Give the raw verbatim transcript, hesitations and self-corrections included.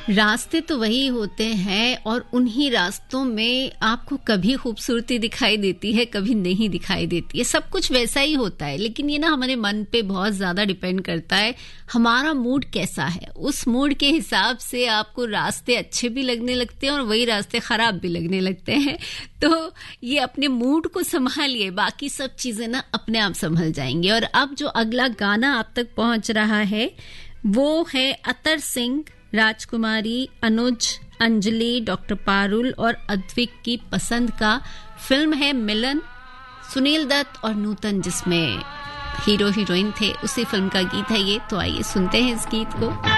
रास्ते तो वही होते हैं और उन्हीं रास्तों में आपको कभी खूबसूरती दिखाई देती है, कभी नहीं दिखाई देती है। सब कुछ वैसा ही होता है, लेकिन ये ना हमारे मन पे बहुत ज्यादा डिपेंड करता है, हमारा मूड कैसा है। उस मूड के हिसाब से आपको रास्ते अच्छे भी लगने लगते हैं और वही रास्ते खराब भी लगने लगते हैं। तो ये अपने मूड को संभालिए, बाकी सब चीजें ना अपने आप संभल जाएंगी। और अब जो अगला गाना आप तक पहुंच रहा है वो है अतर सिंह, राजकुमारी, अनुज, अंजलि, डॉक्टर पारुल और अद्विक की पसंद का। फिल्म है मिलन, सुनील दत्त और नूतन जिसमें हीरो हीरोइन थे, उसी फिल्म का गीत है ये। तो आइए सुनते हैं इस गीत को।